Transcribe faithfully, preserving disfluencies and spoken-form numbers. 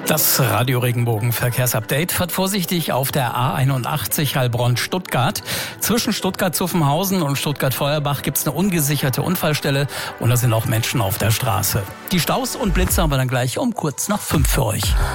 Das Radio Regenbogen Verkehrsupdate. Fahrt vorsichtig auf der A einundachtzig Heilbronn-Stuttgart. Zwischen Stuttgart-Zuffenhausen und Stuttgart-Feuerbach gibt es eine ungesicherte Unfallstelle und da sind auch Menschen auf der Straße. Die Staus und Blitze haben wir dann gleich um kurz nach fünf für euch.